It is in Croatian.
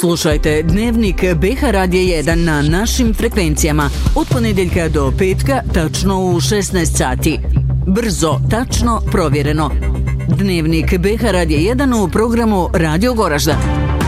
Slušajte Dnevnik BH Radija 1 na našim frekvencijama od ponedjeljka do petka tačno u 16 sati. Brzo, tačno, provjereno. Dnevnik BH Radija 1 u programu Radio Goražda.